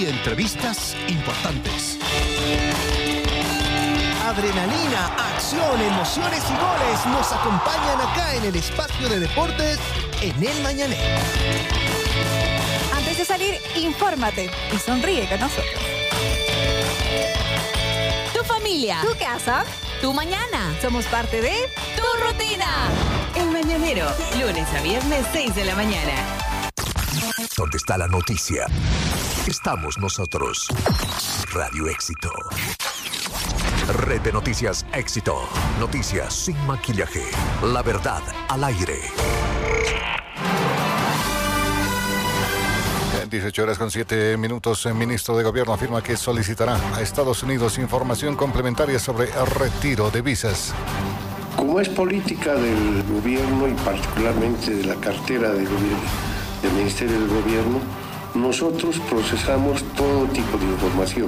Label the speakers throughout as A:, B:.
A: y entrevistas importantes. Adrenalina, acción, emociones y goles nos acompañan acá en el espacio de deportes en El Mañanero.
B: Antes de salir, infórmate y sonríe con nosotros.
C: Tu familia,
B: Tu casa,
C: tu mañana,
B: somos parte de
C: tu rutina. El Mañanero, lunes a viernes, 6 de la mañana.
D: ¿Dónde está la noticia? Estamos nosotros. Radio Éxito. Red de Noticias Éxito. Noticias sin maquillaje. La verdad al aire.
E: 18:07. El ministro de Gobierno afirma que solicitará a Estados Unidos información complementaria sobre el retiro de visas.
F: Como es política del gobierno y particularmente de la cartera del Ministerio del Gobierno, nosotros procesamos todo tipo de información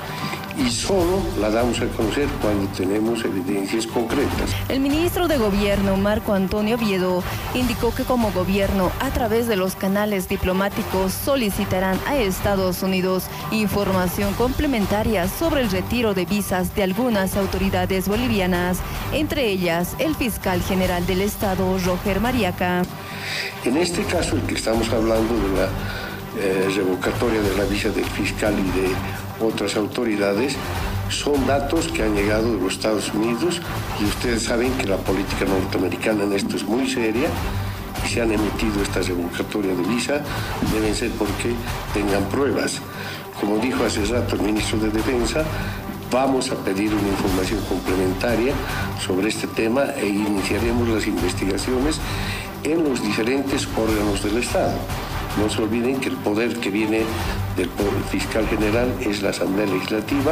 F: y solo la damos a conocer cuando tenemos evidencias concretas.
G: El ministro de Gobierno, Marco Antonio Oviedo, indicó que como gobierno, a través de los canales diplomáticos, solicitarán a Estados Unidos información complementaria sobre el retiro de visas de algunas autoridades bolivianas, entre ellas el fiscal general del Estado, Roger Mariaca.
F: En este caso, el que estamos hablando de la revocatoria de la visa del fiscal y de otras autoridades, son datos que han llegado de los Estados Unidos y ustedes saben que la política norteamericana en esto es muy seria y se han emitido estas revocatorias de visa, deben ser porque tengan pruebas. Como dijo hace rato el ministro de Defensa, vamos a pedir una información complementaria sobre este tema e iniciaremos las investigaciones en los diferentes órganos del Estado. No se olviden que el poder que viene del fiscal general es la Asamblea Legislativa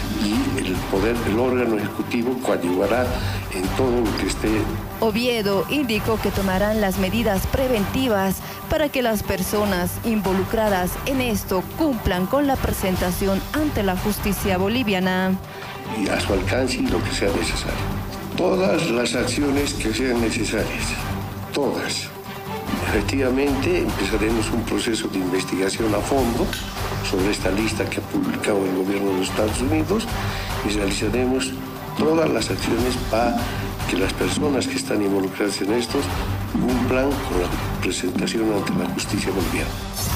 F: y el órgano ejecutivo coadyuvará en todo lo que esté.
G: Oviedo indicó que tomarán las medidas preventivas para que las personas involucradas en esto cumplan con la presentación ante la justicia boliviana.
F: Y a su alcance y lo que sea necesario. Todas las acciones que sean necesarias, todas. Efectivamente, empezaremos un proceso de investigación a fondo sobre esta lista que ha publicado el gobierno de los Estados Unidos y realizaremos todas las acciones para que las personas que están involucradas en estos cumplan con la presentación ante la justicia boliviana.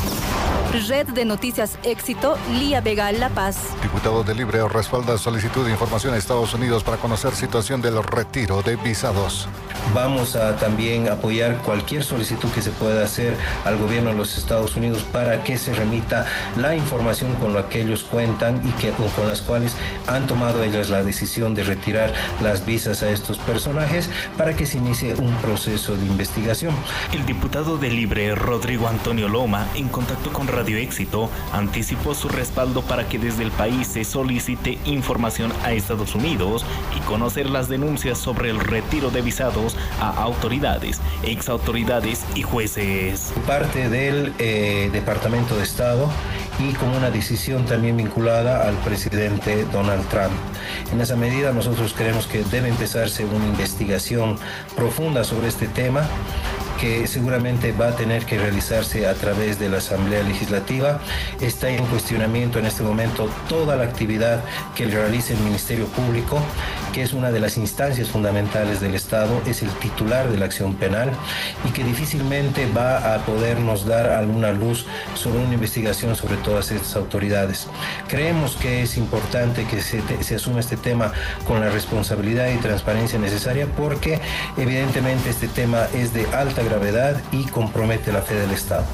G: Red de Noticias Éxito, Lía Vega, La Paz.
E: Diputado de Libre respalda solicitud de información a Estados Unidos para conocer situación del retiro de visados.
H: Vamos a también apoyar cualquier solicitud que se pueda hacer al gobierno de los Estados Unidos para que se remita la información con la que ellos cuentan y con las cuales han tomado ellos la decisión de retirar las visas a estos personajes para que se inicie un proceso de investigación.
I: El diputado de Libre, Rodrigo Antonio Loma, en contacto con Radio Éxito, anticipó su respaldo para que desde el país se solicite información a Estados Unidos y conocer las denuncias sobre el retiro de visados a autoridades, exautoridades y jueces.
H: Parte del Departamento de Estado y como una decisión también vinculada al presidente Donald Trump. En esa medida nosotros creemos que debe empezarse una investigación profunda sobre este tema, que seguramente va a tener que realizarse a través de la Asamblea Legislativa. Está en cuestionamiento en este momento toda la actividad que realiza el Ministerio Público, que es una de las instancias fundamentales del Estado, es el titular de la acción penal y que difícilmente va a podernos dar alguna luz sobre una investigación sobre todas estas autoridades. Creemos que es importante que se asuma este tema con la responsabilidad y transparencia necesaria porque evidentemente este tema es de alta gravedad y compromete la fe del Estado.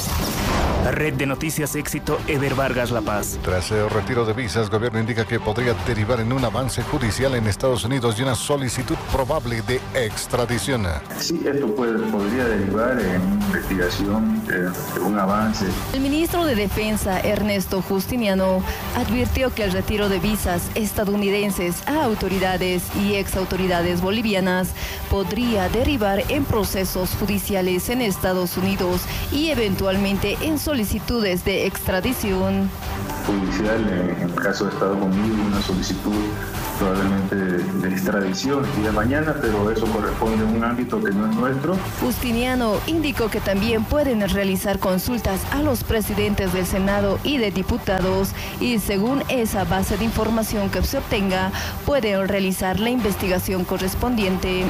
I: La Red de Noticias Éxito, Eder Vargas, La Paz.
E: Tras el retiro de visas, el gobierno indica que podría derivar en un avance judicial en Estados Unidos y una solicitud probable de extradición.
J: Sí, esto podría derivar en una investigación, un avance.
G: El ministro de Defensa, Ernesto Justiniano, advirtió que el retiro de visas estadounidenses a autoridades y exautoridades bolivianas podría derivar en procesos judiciales en Estados Unidos y eventualmente en solicitudes de extradición.
J: Judicial, en el caso de Estados Unidos, una solicitud probablemente de extradición el día de mañana, pero eso corresponde a un ámbito que no es nuestro.
G: Justiniano indicó que también pueden realizar consultas a los presidentes del Senado y de diputados y según esa base de información que se obtenga, pueden realizar la investigación correspondiente.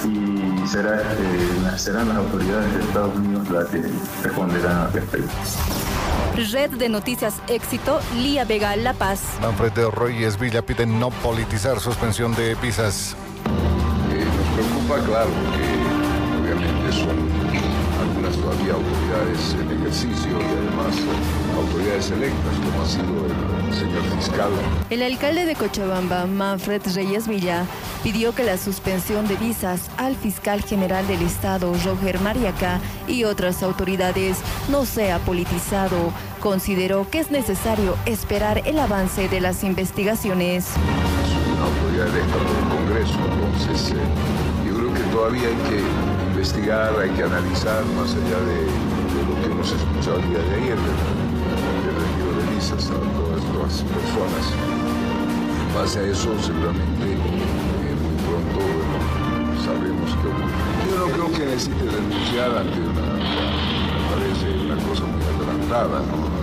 J: Y serán las autoridades de Estados Unidos las que responderán al respecto.
B: Red de Noticias Éxito, Lía Vega, La Paz.
E: Manfred de Reyes Villa pide no politizar suspensión de visas.
K: Nos preocupa, claro, que obviamente son algunas todavía autoridades en ejercicio y además autoridades electas, como ha sido el señor fiscal.
G: El alcalde de Cochabamba, Manfred Reyes Villa, pidió que la suspensión de visas al fiscal general del Estado, Roger Mariaca, y otras autoridades no sea politizado. Consideró que es necesario esperar el avance de las investigaciones.
K: Es una autoridad electa por el Congreso, entonces yo creo que todavía hay que investigar, hay que analizar más allá de lo que hemos escuchado el día de ayer, del retiro de visas a todas las personas. En base a eso, seguramente muy pronto sabremos qué ocurre. Yo no creo que necesite denunciar ante me parece una cosa muy adelantada, ¿no?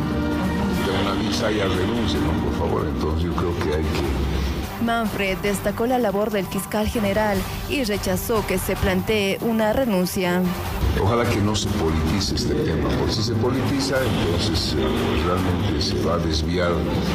K: De una visa y renuncia, ¿no? Por favor, entonces yo creo que hay que...
G: Manfred destacó la labor del fiscal general y rechazó que se plantee una renuncia.
K: Ojalá que no se politice este tema, porque si se politiza, entonces realmente se va a desviar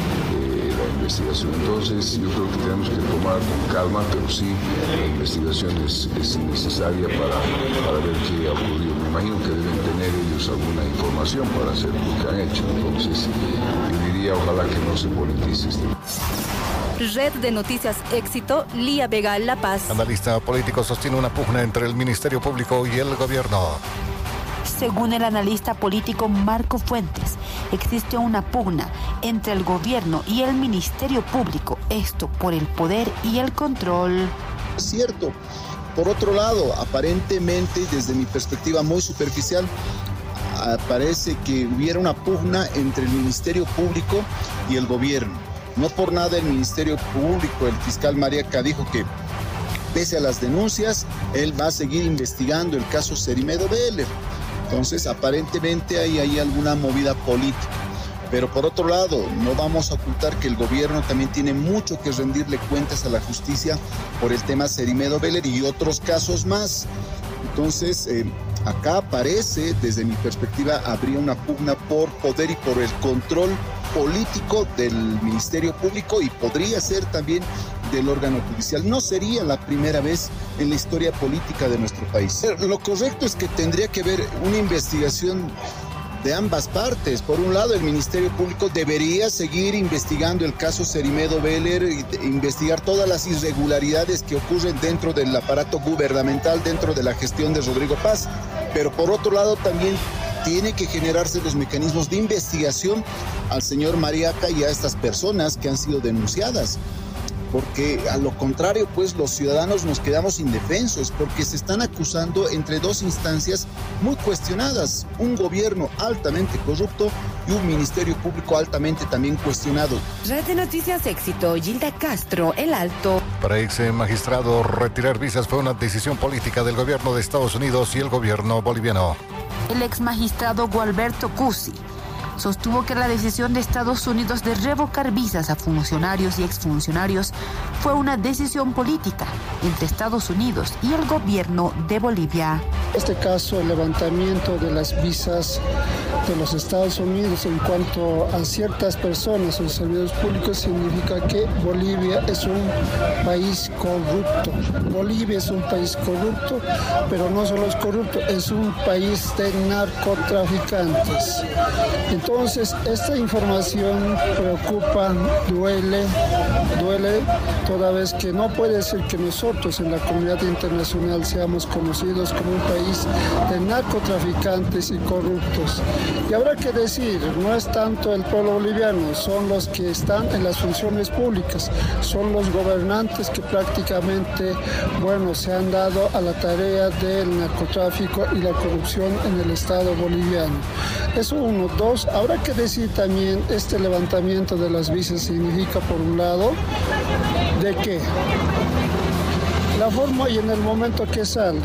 K: la investigación. Entonces yo creo que tenemos que tomar con calma, pero sí, la investigación es necesaria para ver qué ha ocurrido. Me imagino que deben tener ellos alguna información para hacer lo que han hecho. Entonces yo diría, ojalá que no se politice este tema.
B: Red de Noticias Éxito, Lía Vega, La Paz.
E: Analista político sostiene una pugna entre el Ministerio Público y el gobierno.
L: Según el analista político Marco Fuentes, existe una pugna entre el gobierno y el Ministerio Público, esto por el poder y el control.
M: Es cierto. Por otro lado, aparentemente, desde mi perspectiva muy superficial, parece que hubiera una pugna entre el Ministerio Público y el gobierno. No por nada el Ministerio Público, el fiscal Mariaca dijo que pese a las denuncias, él va a seguir investigando el caso Cerimedo Veller. Entonces, aparentemente hay ahí alguna movida política. Pero por otro lado, no vamos a ocultar que el gobierno también tiene mucho que rendirle cuentas a la justicia por el tema Cerimedo Veller y otros casos más. Entonces, acá parece, desde mi perspectiva, habría una pugna por poder y por el control político del Ministerio Público y podría ser también del órgano judicial. No sería la primera vez en la historia política de nuestro país. Lo correcto es que tendría que haber una investigación de ambas partes. Por un lado, el Ministerio Público debería seguir investigando el caso Cerimedo Veller e investigar todas las irregularidades que ocurren dentro del aparato gubernamental, dentro de la gestión de Rodrigo Paz. Pero por otro lado, también tiene que generarse los mecanismos de investigación al señor Mariaca y a estas personas que han sido denunciadas. Porque a lo contrario, pues los ciudadanos nos quedamos indefensos porque se están acusando entre dos instancias muy cuestionadas, un gobierno altamente corrupto y un ministerio público altamente también cuestionado.
L: Red de Noticias Éxito, Gilda Castro, El Alto.
E: Para ex magistrado, retirar visas fue una decisión política del gobierno de Estados Unidos y el gobierno boliviano.
L: El ex magistrado Gualberto Cusi sostuvo que la decisión de Estados Unidos de revocar visas a funcionarios y exfuncionarios fue una decisión política entre Estados Unidos y el gobierno de Bolivia.
N: En este caso, el levantamiento de las visas de los Estados Unidos en cuanto a ciertas personas o servidores públicos significa que Bolivia es un país corrupto. Bolivia es un país corrupto, pero no solo es corrupto, es un país de narcotraficantes. Entonces, esta información preocupa, duele toda vez que no puede ser que nosotros en la comunidad internacional seamos conocidos como un país de narcotraficantes y corruptos. Y habrá que decir, no es tanto el pueblo boliviano, son los que están en las funciones públicas, son los gobernantes que prácticamente, se han dado a la tarea del narcotráfico y la corrupción en el Estado boliviano. Eso uno. Dos, habrá que decir también, este levantamiento de las visas significa, por un lado, ¿De qué? La forma y en el momento que sale.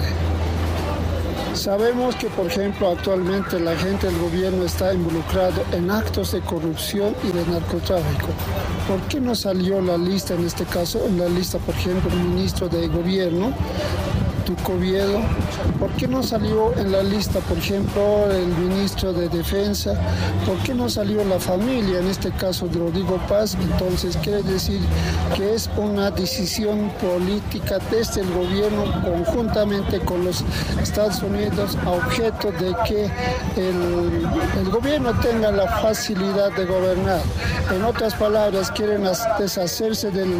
N: Sabemos que, por ejemplo, actualmente la gente del gobierno está involucrado en actos de corrupción y de narcotráfico. ¿Por qué no salió la lista, en este caso, en la lista, por ejemplo, el ministro de Gobierno, Tucoviedo? ¿Por qué no salió en la lista, por ejemplo, el ministro de Defensa? ¿Por qué no salió la familia, en este caso de Rodrigo Paz? Entonces, quiere decir que es una decisión política desde el gobierno conjuntamente con los Estados Unidos a objeto de que el gobierno tenga la facilidad de gobernar. En otras palabras, quieren deshacerse del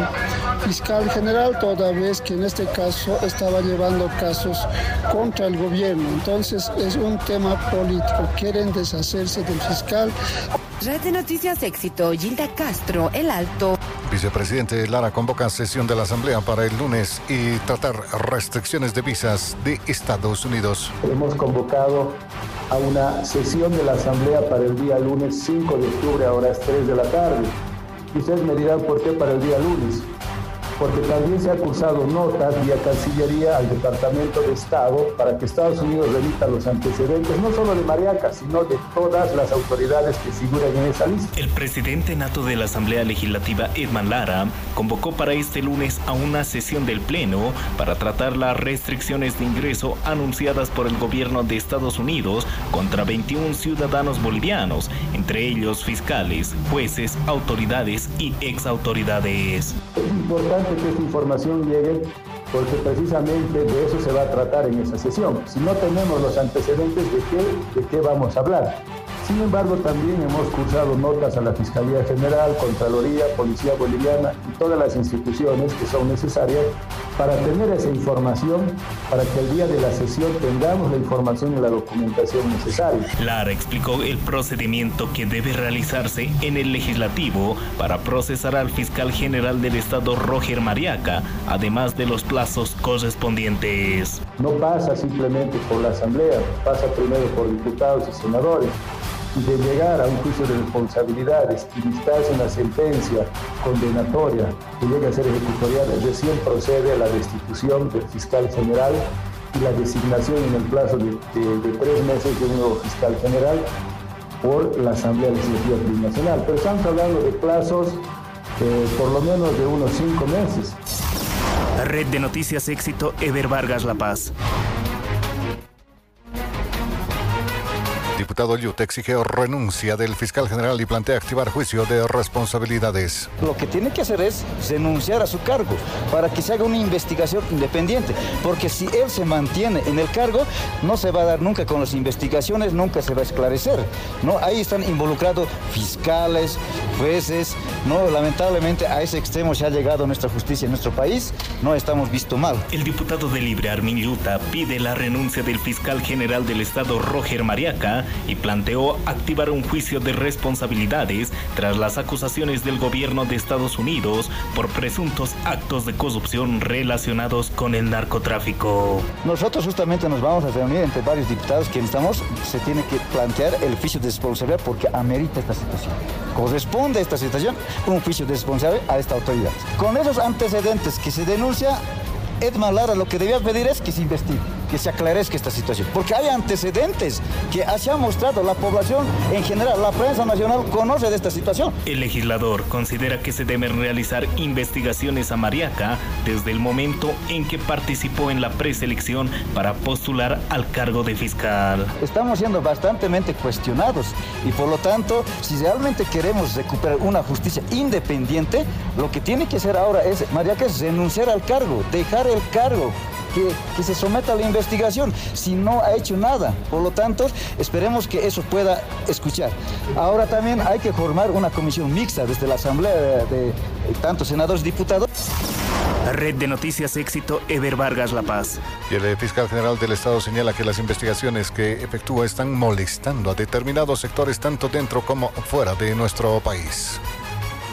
N: fiscal general, toda vez que en este caso estaba llevando casos contra el gobierno. Entonces es un tema político, quieren deshacerse del fiscal.
C: Red de Noticias Éxito, Gilda Castro, El Alto.
E: Vicepresidente Lara convoca sesión de la Asamblea para el lunes y tratar restricciones de visas de Estados Unidos.
O: Hemos convocado a una sesión de la Asamblea para el día lunes 5 de octubre a horas 3 de la tarde. Y ustedes me dirán por qué para el día lunes. Porque también se ha cursado notas vía Cancillería al Departamento de Estado para que Estados Unidos remita los antecedentes, no solo de Mariaca, sino de todas las autoridades que figuran en esa lista.
I: El presidente nato de la Asamblea Legislativa, Edman Lara, convocó para este lunes a una sesión del Pleno para tratar las restricciones de ingreso anunciadas por el gobierno de Estados Unidos contra 21 ciudadanos bolivianos, entre ellos fiscales, jueces, autoridades y exautoridades.
O: Es importante que esta información llegue porque precisamente de eso se va a tratar en esa sesión. Si no tenemos los antecedentes, ¿de qué vamos a hablar? Sin embargo, también hemos cursado notas a la Fiscalía General, Contraloría, Policía Boliviana y todas las instituciones que son necesarias para tener esa información, para que el día de la sesión tengamos la información y la documentación necesaria.
I: Lara explicó el procedimiento que debe realizarse en el Legislativo para procesar al fiscal general del Estado, Roger Mariaca, además de los plazos correspondientes.
O: No pasa simplemente por la Asamblea, pasa primero por diputados y senadores. Y de llegar a un juicio de responsabilidades y dictarse una sentencia condenatoria que llegue a ser ejecutorial, recién procede a la destitución del fiscal general y la designación en el plazo de 3 meses de un nuevo fiscal general por la Asamblea Legislativa Plurinacional. Pero estamos hablando de plazos por lo menos de unos 5 meses.
I: Red de Noticias Éxito, Eber Vargas, La Paz.
E: Diputado Liut exige renuncia del fiscal general y plantea activar juicio de responsabilidades.
P: Lo que tiene que hacer es renunciar a su cargo para que se haga una investigación independiente, porque si él se mantiene en el cargo, no se va a dar nunca con las investigaciones, nunca se va a esclarecer, ¿no? Ahí están involucrados fiscales, jueces, ¿no? Lamentablemente a ese extremo se ha llegado nuestra justicia en nuestro país, no estamos visto mal.
I: El diputado de Libre, Armin Yuta, pide la renuncia del fiscal general del Estado, Roger Mariaca, y planteó activar un juicio de responsabilidades tras las acusaciones del gobierno de Estados Unidos por presuntos actos de corrupción relacionados con el narcotráfico.
P: Nosotros justamente nos vamos a reunir entre varios diputados que se tiene que plantear el juicio de responsabilidad porque amerita esta situación. Corresponde a esta situación un juicio de responsabilidad a esta autoridad. Con esos antecedentes que se denuncia, Edman Lara lo que debía pedir es que se investigue, que se aclarezca esta situación, porque hay antecedentes que se ha mostrado, la población en general, la prensa nacional conoce de esta situación.
I: El legislador considera que se deben realizar investigaciones a Mariaca desde el momento en que participó en la preselección para postular al cargo de fiscal.
P: Estamos siendo bastantemente cuestionados y por lo tanto, si realmente queremos recuperar una justicia independiente, lo que tiene que hacer ahora es, Mariaca, es renunciar al cargo, dejar el cargo, que se someta a la investigación si no ha hecho nada. Por lo tanto, esperemos que eso pueda escuchar. Ahora también hay que formar una comisión mixta desde la Asamblea de tanto senadores y diputados.
I: Red de Noticias Éxito, Eber Vargas, La Paz.
E: Y el fiscal general del Estado señala que las investigaciones que efectúa están molestando a determinados sectores tanto dentro como fuera de nuestro país.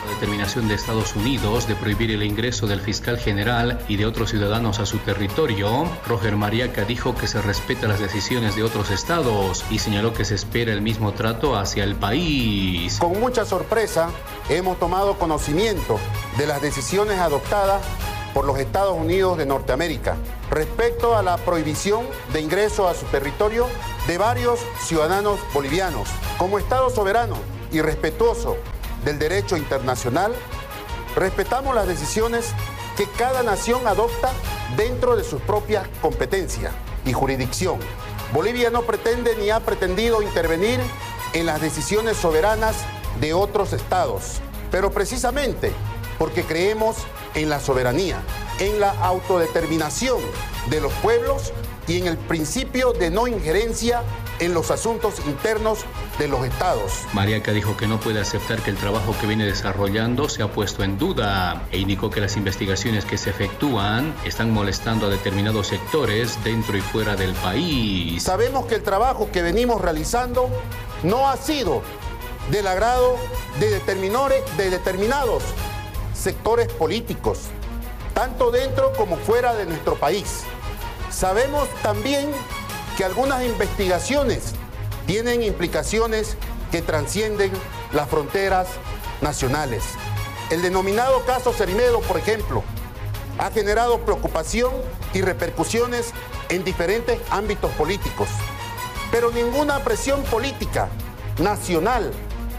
Q: La determinación de Estados Unidos de prohibir el ingreso del fiscal general y de otros ciudadanos a su territorio, Roger Mariaca dijo que se respeta las decisiones de otros estados y señaló que se espera el mismo trato hacia el país.
R: Con mucha sorpresa hemos tomado conocimiento de las decisiones adoptadas por los Estados Unidos de Norteamérica respecto a la prohibición de ingreso a su territorio de varios ciudadanos bolivianos. Como Estado soberano y respetuoso del derecho internacional, respetamos las decisiones que cada nación adopta dentro de sus propias competencias y jurisdicción. Bolivia no pretende ni ha pretendido intervenir en las decisiones soberanas de otros estados, pero precisamente porque creemos en la soberanía, en la autodeterminación de los pueblos y en el principio de no injerencia en los asuntos internos de los estados.
Q: Mariaca dijo que no puede aceptar que el trabajo que viene desarrollando se ha puesto en duda e indicó que las investigaciones que se efectúan están molestando a determinados sectores dentro y fuera del país.
R: Sabemos que el trabajo que venimos realizando no ha sido del agrado de determinados sectores políticos, tanto dentro como fuera de nuestro país. Sabemos también que algunas investigaciones tienen implicaciones que trascienden las fronteras nacionales. El denominado caso Cerimedo, por ejemplo, ha generado preocupación y repercusiones en diferentes ámbitos políticos, pero ninguna presión política nacional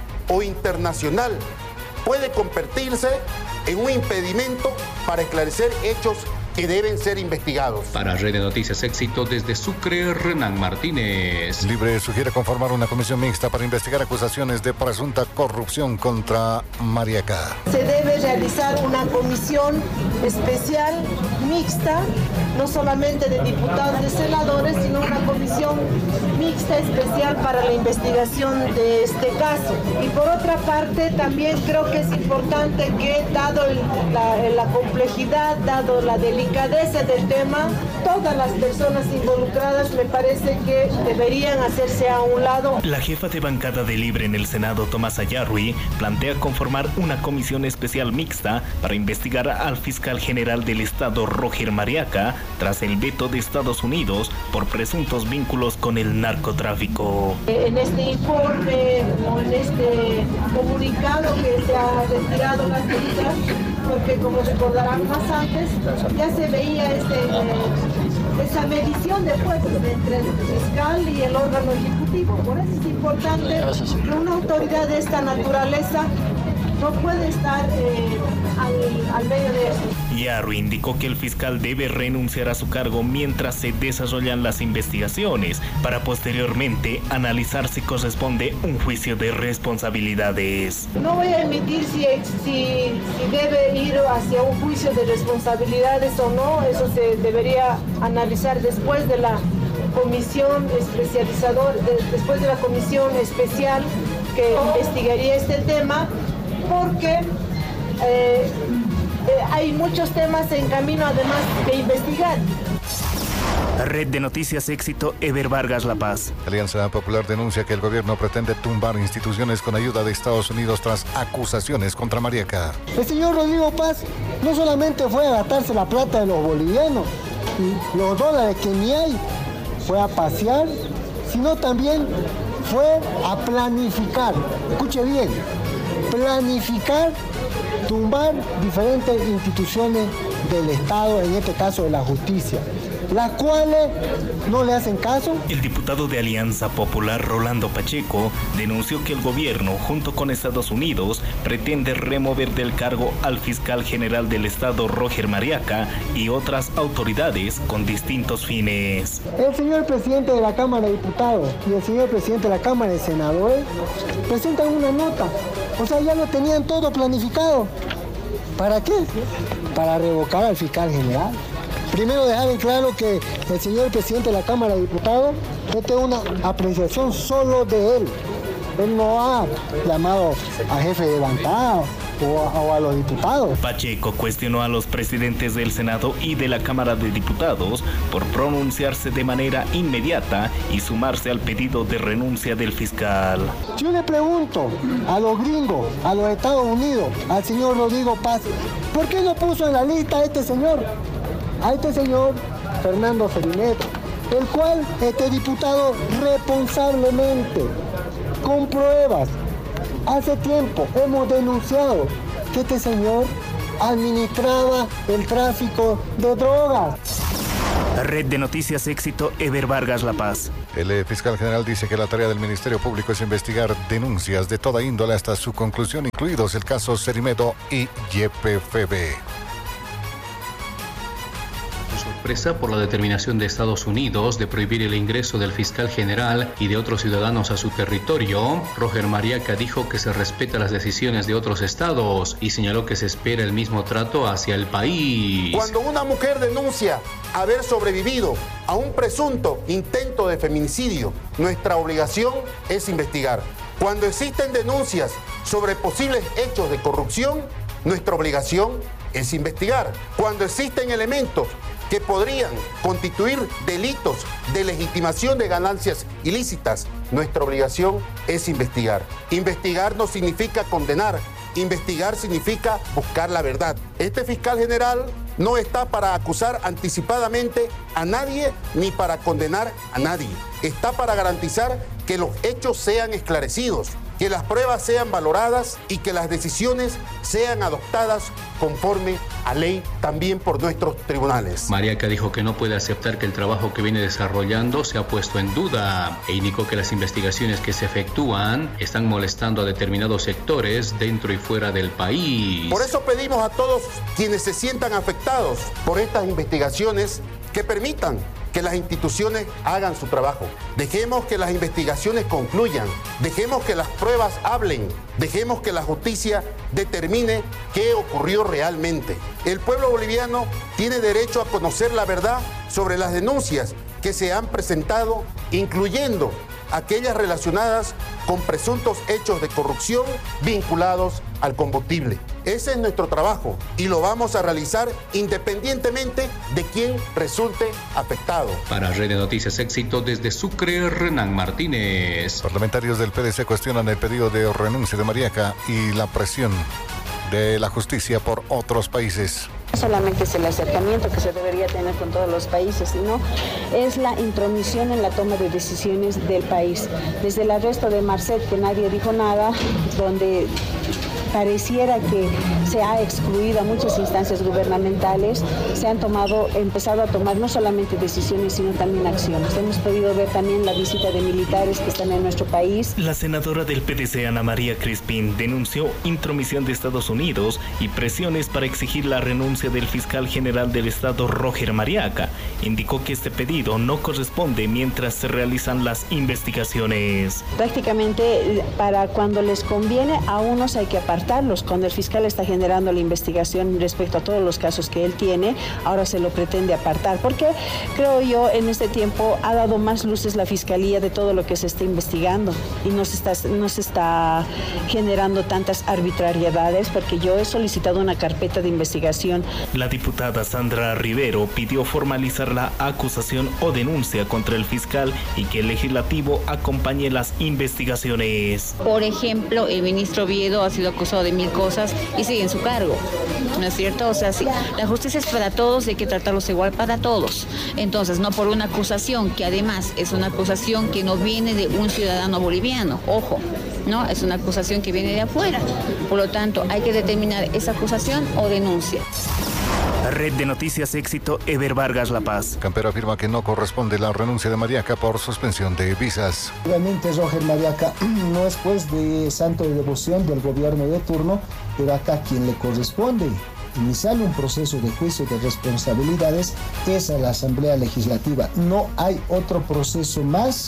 R: o internacional puede convertirse en un impedimento para esclarecer hechos que deben ser investigados.
Q: Para Red de Noticias Éxito, desde Sucre, Renan Martínez.
E: Libre sugiere conformar una comisión mixta para investigar acusaciones de presunta corrupción contra Mariaca.
S: Se debe realizar una comisión especial mixta, no solamente de diputados y senadores, sino una comisión mixta especial para la investigación de este caso. Y por otra parte, también creo que es importante que, dado la complejidad, dado la delicadeza del tema, todas las personas involucradas me parece que deberían hacerse a un lado.
I: La jefa de bancada de Libre en el Senado, Tomás Ayarri, plantea conformar una comisión especial mixta para investigar al fiscal general del Estado, Roger Mariaca, tras el veto de Estados Unidos por presuntos vínculos con el narcotráfico.
S: En este informe o en este comunicado que se ha retirado las medidas, porque como recordarán más antes, ya se veía esa medición de fuerzas entre el fiscal y el órgano ejecutivo. Por eso es importante que una autoridad de esta naturaleza no puede estar al medio de eso.
I: Yarri indicó que el fiscal debe renunciar a su cargo mientras se desarrollan las investigaciones, para posteriormente analizar si corresponde un juicio de responsabilidades.
S: No voy a emitir si debe ir hacia un juicio de responsabilidades o no. Eso se debería analizar después de la comisión después de la comisión especial que investigaría este tema, porque hay muchos temas en camino además de investigar.
I: Red de Noticias Éxito, Eber Vargas, La Paz.
E: Alianza Popular denuncia que el gobierno pretende tumbar instituciones con ayuda de Estados Unidos tras acusaciones contra Mariaca.
N: El señor Rodrigo Paz no solamente fue a gastarse la plata de los bolivianos y los dólares que ni hay, fue a pasear, sino también fue a planificar. Escuche bien, planificar tumbar diferentes instituciones del Estado, en este caso de la justicia, las cuales no le hacen caso.
I: El diputado de Alianza Popular, Rolando Pacheco, denunció que el gobierno, junto con Estados Unidos, pretende remover del cargo al fiscal general del Estado, Roger Mariaca, y otras autoridades con distintos fines.
N: El señor presidente de la Cámara de Diputados y el señor presidente de la Cámara de Senadores presentan una nota. O sea, ya lo tenían todo planificado. ¿Para qué? Para revocar al fiscal general. Primero dejar en claro que el señor presidente de la Cámara de Diputados tiene una apreciación solo de él. Él no ha llamado a jefe de bancada, o a los diputados.
I: Pacheco cuestionó a los presidentes del Senado y de la Cámara de Diputados por pronunciarse de manera inmediata y sumarse al pedido de renuncia del fiscal.
N: Yo le pregunto a los gringos, a los Estados Unidos, al señor Rodrigo Paz, ¿por qué no puso en la lista a este señor Fernando Cerimedo, el cual este diputado responsablemente, con pruebas, hace tiempo hemos denunciado que este señor administraba el tráfico de drogas?
I: Red de Noticias Éxito, Eber Vargas, La Paz.
E: El fiscal general dice que la tarea del Ministerio Público es investigar denuncias de toda índole hasta su conclusión, incluidos el caso Cerimedo y YPFB.
Q: Sorpresa por la determinación de Estados Unidos de prohibir el ingreso del fiscal general y de otros ciudadanos a su territorio, Roger Mariaca dijo que se respeta las decisiones de otros estados y señaló que se espera el mismo trato hacia el país.
R: Cuando una mujer denuncia haber sobrevivido a un presunto intento de feminicidio, nuestra obligación es investigar. Cuando existen denuncias sobre posibles hechos de corrupción, nuestra obligación es investigar. Cuando existen elementos que podrían constituir delitos de legitimación de ganancias ilícitas, nuestra obligación es investigar. Investigar no significa condenar, investigar significa buscar la verdad. Este fiscal general no está para acusar anticipadamente a nadie ni para condenar a nadie. Está para garantizar que los hechos sean esclarecidos, que las pruebas sean valoradas y que las decisiones sean adoptadas conforme a ley también por nuestros tribunales.
Q: Mariaca dijo que no puede aceptar que el trabajo que viene desarrollando se ha puesto en duda e indicó que las investigaciones que se efectúan están molestando a determinados sectores dentro y fuera del país.
R: Por eso pedimos a todos quienes se sientan afectados por estas investigaciones que permitan que las instituciones hagan su trabajo. Dejemos que las investigaciones concluyan, dejemos que las pruebas hablen, dejemos que la justicia determine qué ocurrió realmente. El pueblo boliviano tiene derecho a conocer la verdad sobre las denuncias que se han presentado, incluyendo aquellas relacionadas con presuntos hechos de corrupción vinculados al combustible. Ese es nuestro trabajo y lo vamos a realizar independientemente de quién resulte afectado.
Q: Para Red de Noticias Éxito, desde Sucre, Renan Martínez.
E: Parlamentarios del PDC cuestionan el pedido de renuncia de Mariaca y la presión de la justicia por otros países.
T: No solamente es el acercamiento que se debería tener con todos los países, sino es la intromisión en la toma de decisiones del país. Desde el arresto de Marcet, que nadie dijo nada, donde pareciera que se ha excluido a muchas instancias gubernamentales, se han empezado a tomar no solamente decisiones, sino también acciones. Hemos podido ver también la visita de militares que están en nuestro país.
I: La senadora del PDC, Ana María Crispín, denunció intromisión de Estados Unidos y presiones para exigir la renuncia del fiscal general del Estado, Roger Mariaca. Indicó que este pedido no corresponde mientras se realizan las investigaciones.
T: Prácticamente para cuando les conviene, a unos hay que apartarlos. Cuando el fiscal está generando la investigación respecto a todos los casos que él tiene, ahora se lo pretende apartar. Porque creo yo en este tiempo ha dado más luces la fiscalía de todo lo que se está investigando y no se está generando tantas arbitrariedades, porque yo he solicitado una carpeta de investigación.
I: La diputada Sandra Rivero pidió formalizar la acusación o denuncia contra el fiscal y que el legislativo acompañe las investigaciones.
U: Por ejemplo, el ministro Oviedo ha sido acusado de 1000 cosas y sigue en su cargo, ¿no es cierto? O sea, sí, la justicia es para todos y hay que tratarlos igual para todos. Entonces, no por una acusación que además es una acusación que no viene de un ciudadano boliviano, ojo, ¿no? Es una acusación que viene de afuera. Por lo tanto, hay que determinar esa acusación o denuncia.
I: Red de Noticias Éxito, Eber Vargas, La Paz.
E: Campero afirma que no corresponde la renuncia de Mariaca por suspensión de visas.
V: Obviamente Roger Mariaca no es pues de santo de devoción del gobierno de turno, pero acá quien le corresponde iniciar un proceso de juicio de responsabilidades es a la Asamblea Legislativa. No hay otro proceso más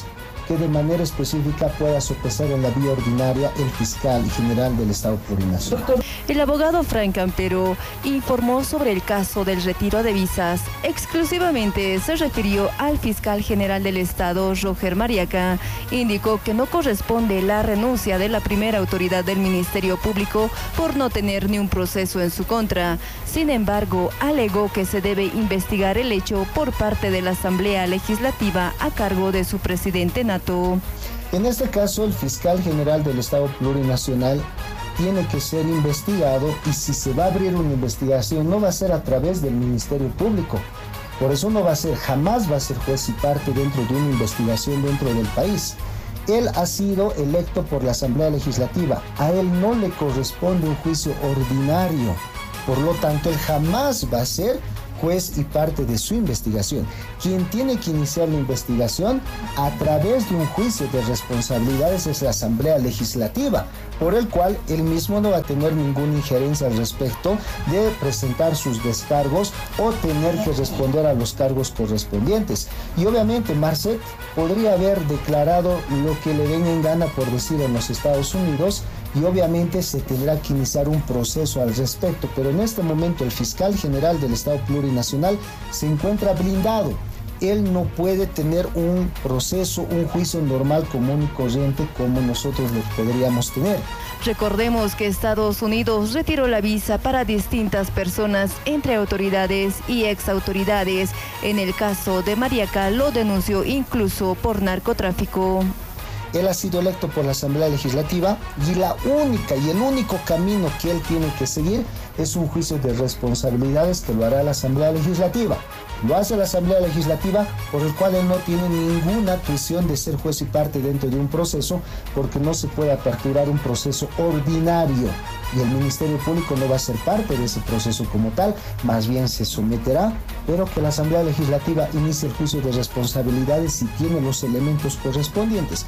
V: que de manera específica pueda sopesar en la vía ordinaria el fiscal general del Estado Plurinacional.
G: El abogado Frank Campero informó sobre el caso del retiro de visas. Exclusivamente se refirió al fiscal general del Estado, Roger Mariaca. Indicó que no corresponde la renuncia de la primera autoridad del Ministerio Público por no tener ni un proceso en su contra. Sin embargo, alegó que se debe investigar el hecho por parte de la Asamblea Legislativa a cargo de su presidente nato.
V: En este caso, el fiscal general del Estado Plurinacional tiene que ser investigado, y si se va a abrir una investigación no va a ser a través del Ministerio Público. Por eso no va a ser, jamás va a ser juez y parte dentro de una investigación dentro del país. Él ha sido electo por la Asamblea Legislativa. A él no le corresponde un juicio ordinario. Por lo tanto, él jamás va a ser juez y parte de su investigación. Quien tiene que iniciar la investigación a través de un juicio de responsabilidades es la Asamblea Legislativa, por el cual él mismo no va a tener ninguna injerencia al respecto de presentar sus descargos o tener que responder a los cargos correspondientes. Y obviamente Marcet podría haber declarado lo que le venga en gana, por decir, en los Estados Unidos, y obviamente se tendrá que iniciar un proceso al respecto, pero en este momento el fiscal general del Estado Plurinacional se encuentra blindado. Él no puede tener un proceso, un juicio normal, común y corriente como nosotros lo podríamos tener.
G: Recordemos que Estados Unidos retiró la visa para distintas personas, entre autoridades y exautoridades. En el caso de Mariaca lo denunció incluso por narcotráfico.
V: Él ha sido electo por la Asamblea Legislativa y la única y el único camino que él tiene que seguir es un juicio de responsabilidades que lo hará la Asamblea Legislativa. Lo hace la Asamblea Legislativa, por el cual él no tiene ninguna tuición de ser juez y parte dentro de un proceso, porque no se puede aperturar un proceso ordinario y el Ministerio Público no va a ser parte de ese proceso como tal, más bien se someterá, pero que la Asamblea Legislativa inicie el juicio de responsabilidades si tiene los elementos correspondientes.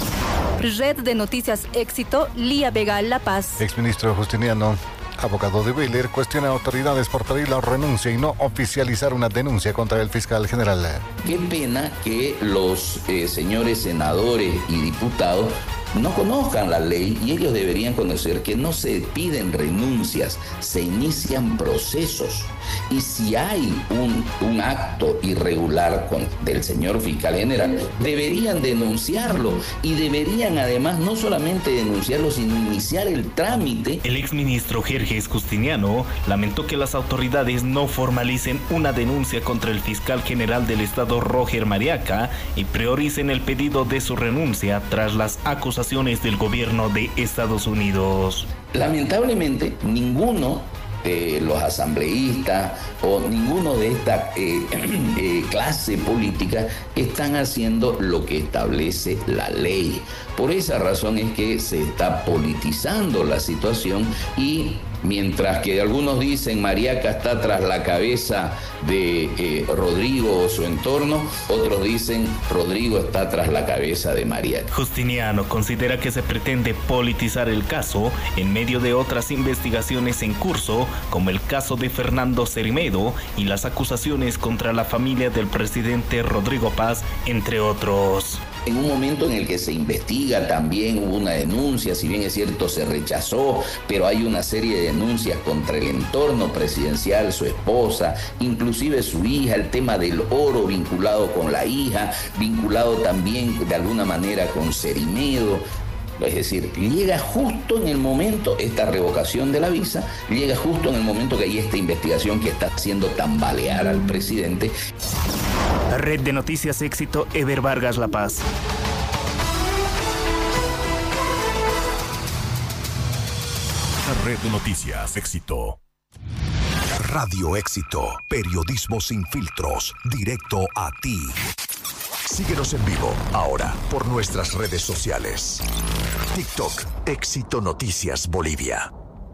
B: Red de Noticias Éxito, Lía Vega, La Paz.
E: Exministro Justiniano, abogado de Wheeler, cuestiona a autoridades por pedir la renuncia y no oficializar una denuncia contra el fiscal general.
A: Qué pena que los señores senadores y diputados no conozcan la ley, y ellos deberían conocer que no se piden renuncias, se inician procesos. Y si hay un acto irregular del señor fiscal general, deberían denunciarlo, y deberían además no solamente denunciarlo, sino iniciar el trámite.
I: El exministro Jerjes Justiniano lamentó que las autoridades no formalicen una denuncia contra el fiscal general del Estado, Roger Mariaca, y prioricen el pedido de su renuncia tras las acusaciones del gobierno de Estados Unidos.
A: Lamentablemente, ninguno de los asambleístas o ninguno de esta clase política están haciendo lo que establece la ley. Por esa razón es que se está politizando la situación, y mientras que algunos dicen Mariaca está tras la cabeza de Rodrigo o su entorno, otros dicen Rodrigo está tras la cabeza de Mariaca.
I: Justiniano considera que se pretende politizar el caso en medio de otras investigaciones en curso, como el caso de Fernando Cerimedo y las acusaciones contra la familia del presidente Rodrigo Paz, entre otros.
A: En un momento en el que se investiga también hubo una denuncia, si bien es cierto se rechazó, pero hay una serie de denuncias contra el entorno presidencial, su esposa, inclusive su hija, el tema del oro vinculado con la hija, vinculado también de alguna manera con Cerimedo. Es decir, llega justo en el momento, esta revocación de la visa, llega justo en el momento que hay esta investigación que está haciendo tambalear al presidente.
I: Red de Noticias Éxito, Ever Vargas, La Paz.
D: Red de Noticias Éxito. Radio Éxito, periodismo sin filtros, directo a ti. Síguenos en vivo ahora por nuestras redes sociales. TikTok, Éxito Noticias Bolivia.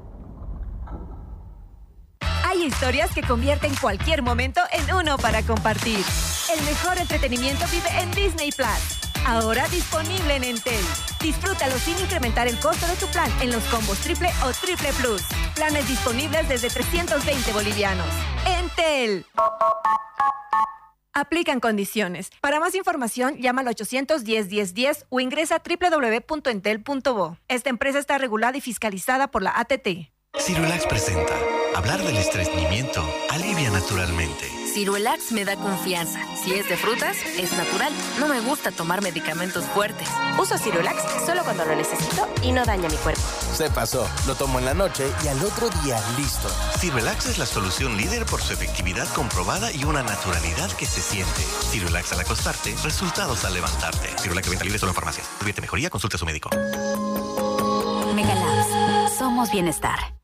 B: Hay historias que convierten cualquier momento en uno para compartir. El mejor entretenimiento vive en Disney Plus. Ahora disponible en Entel. Disfrútalo sin incrementar el costo de tu plan en los combos triple o triple plus. Planes disponibles desde 320 bolivianos. Entel. Aplican condiciones. Para más información, llama al 810-1010 o ingresa a www.entel.bo. Esta empresa está regulada y fiscalizada por la ATT.
F: Ciruelax presenta. Hablar del estreñimiento alivia naturalmente.
H: Ciruelax me da confianza. Si es de frutas, es natural. No me gusta tomar medicamentos fuertes.
W: Uso Ciruelax solo cuando lo necesito y no daña mi cuerpo.
F: Se pasó. Lo tomo en la noche y al otro día listo. Ciruelax es la solución líder por su efectividad comprobada y una naturalidad que se siente. Ciruelax al acostarte, resultados al levantarte. Ciruelax de venta libre solo en farmacias. Si advierte mejoría, consulte a su médico.
H: Megalabs. Somos bienestar.